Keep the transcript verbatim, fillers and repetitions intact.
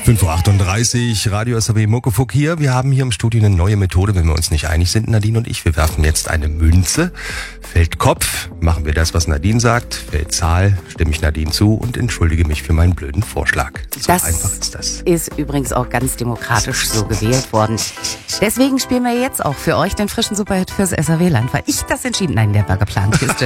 fünf Uhr achtunddreißig, Radio S R W Muckefuck hier. Wir haben hier im Studio eine neue Methode, wenn wir uns nicht einig sind, Nadine und ich. Wir werfen jetzt eine Münze. Fällt Kopf, machen wir das, was Nadine sagt. Fällt Zahl, stimme ich Nadine zu und entschuldige mich für meinen blöden Vorschlag. So das einfach ist das. Ist übrigens auch ganz demokratisch so gewählt worden. Deswegen spielen wir jetzt auch für euch den frischen Superhit fürs S R W-Land, weil ich das entschieden, nein, der war geplant, ist